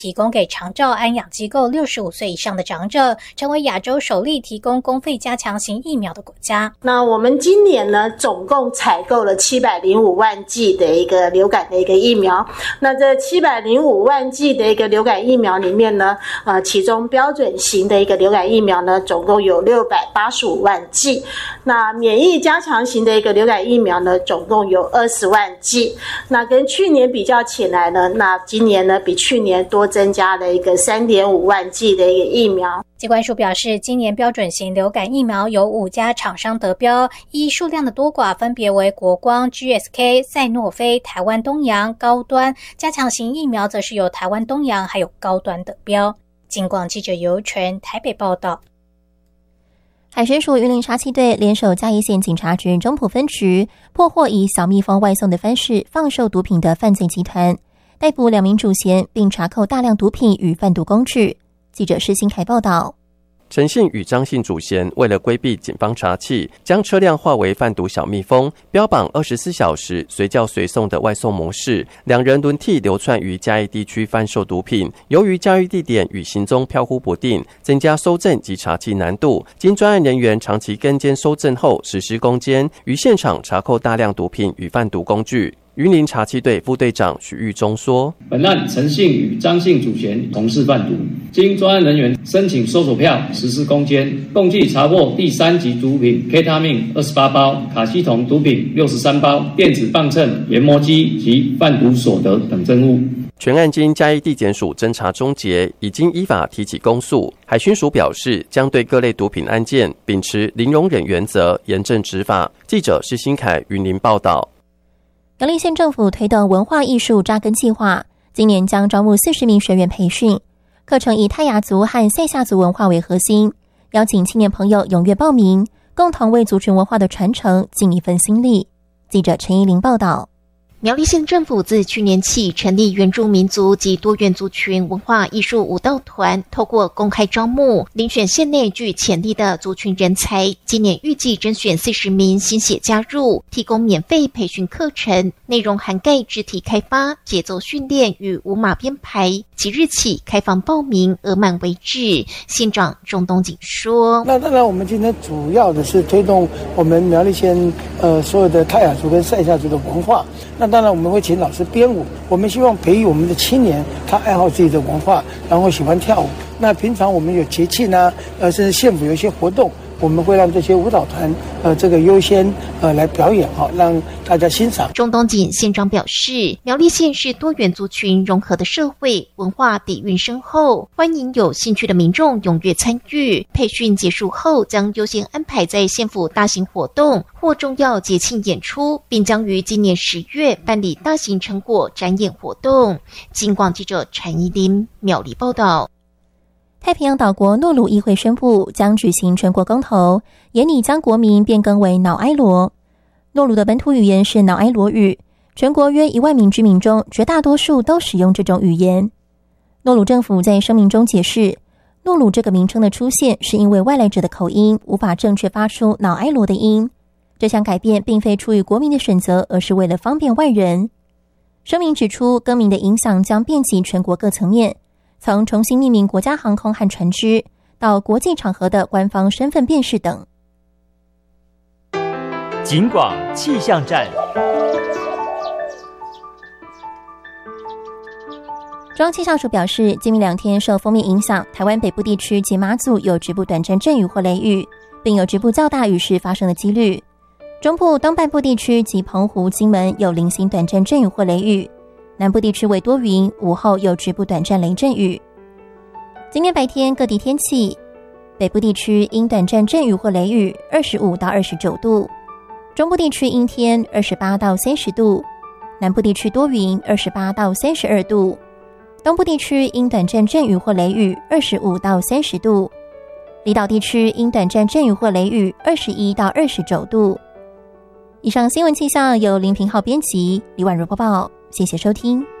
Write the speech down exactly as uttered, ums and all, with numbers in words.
提供给长照安养机构六十五岁以上的长者，成为亚洲首例提供公费加强型疫苗的国家。 那我们今年呢，总共采购了七百零五万剂的一个流感的一个疫苗。那这七百零五万剂的一个流感疫苗里面呢，呃，其中标准型的一个流感疫苗呢，总共有六百八十五万剂。那免疫加强型的一个流感疫苗呢，总共有二十万剂。那跟去年比较起来呢，那今年呢比去年多增加了一个 三点五万剂的一个疫苗。 疾管署表示，今年标准型流感疫苗有五家厂商得标，依数量的多寡分别为国光、G S K、赛诺菲、台湾东洋。高端加强型疫苗则是由台湾东洋还有高端得标。警广记者尤纯台北报道。 海巡署云林查缉队联手嘉义县警察局中埔分局，破获以小蜜蜂外送的方式放售毒品的犯罪集团，逮捕两名主嫌，并查扣大量毒品与贩毒工具。记者施新凯报道。 陈姓与张姓主嫌为了规避警方查缉，将车辆化为贩毒小蜜蜂，标榜二十四小时随叫随送的外送模式。两人轮替流窜于嘉义地区贩售毒品，由于交易地点与行踪飘忽不定，增加搜证及查缉难度。经专案人员长期跟监搜证后，实施攻坚，于现场查扣大量毒品与贩毒工具。云林查缉队副队长许玉忠说：“ 本案陈姓与张姓主嫌同事贩毒，经专案人员申请搜索票实施攻坚，共计查获第三级毒品 K 他命二十八包、卡西酮毒品六十三包、电子磅秤、研磨机及贩毒所得等证物。” 全案经嘉义地检署侦查终结，已经依法提起公诉。海巡署表示，将对各类毒品案件秉持零容忍原则，严正执法。记者施新凯云林报道。 苗栗县政府推动文化艺术扎根计划，今年将招募四十名学员培训，课程以泰雅族和赛夏族文化为核心，邀请青年朋友踊跃报名，共同为族群文化的传承尽一份心力。记者陈怡玲报道。 苗栗县政府自去年起成立原住民族及多元族群文化艺术舞蹈团，透过公开招募，遴选县内具潜力的族群人才。今年预计甄选四十名新血加入，提供免费培训课程，内容涵盖肢体开发、节奏训练与舞马编排。即日起开放报名，额满为止。县长钟东锦说：“ 那当然，我们今天主要的是推动我们苗栗县呃所有的泰雅族跟赛夏族的文化。那当然，我们会请老师编舞，我们希望培育我们的青年，他爱好自己的文化，然后喜欢跳舞。那平常我们有节庆啊，呃，甚至县府有一些活动，我们会让这些舞蹈团呃这个优先呃来表演哈，让大家欣赏。” 钟东锦县长表示，苗栗县是多元族群融合的社会，文化底蕴深厚，欢迎有兴趣的民众踊跃参与。培训结束后，将优先安排在县府大型活动或重要节庆演出，并将于今年十月办理大型成果展演活动。警广记者陈怡琳苗栗报道。 太平洋岛国诺鲁议会宣布将举行全国公投，研拟将国名变更为瑙埃罗。诺鲁的本土语言是瑙埃罗语，全国约一万名居民中，绝大多数都使用这种语言。诺鲁政府在声明中解释，诺鲁这个名称的出现是因为外来者的口音无法正确发出瑙埃罗的音。这项改变并非出于国民的选择，而是为了方便外人。声明指出，更名的影响将遍及全国各层面，从重新命名国家航空和船只，到国际场合的官方身份辨识等。 警广气象站。 中央气象署表示，今明两天受锋面影响，台湾北部地区及马祖有局部短暂阵雨或雷雨，并有局部较大雨势发生的几率。中部东半部地区及澎湖、金门有零星短暂阵雨或雷雨，南部地区为多云，午后有局部短暂雷阵雨。今天白天各地天气，北部地区因短暂阵雨或雷雨，二十五到二十九度；中部地区阴天，二十八到三十度；南部地区多云，二十八到三十二度；东部地区因短暂阵雨或雷雨，二十五到三十度；离岛地区因短暂阵雨或雷雨，二十一到二十九度。以上新闻气象由林平浩编辑，李婉如播报，谢谢收听。